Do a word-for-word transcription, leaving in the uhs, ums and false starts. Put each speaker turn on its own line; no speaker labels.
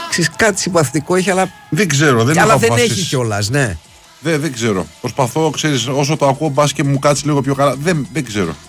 Ξέρεις, κάτι συμπαθητικό έχει, αλλά.
Δεν ξέρω, δεν
αλλά
έχω
δεν
αποφασίσει.
έχει κιόλας, ναι.
Δεν, δεν ξέρω. Προσπαθώ, ξέρεις, όσο το ακούω, μπας και μου κάτσει λίγο πιο καλά. Δεν, δεν ξέρω.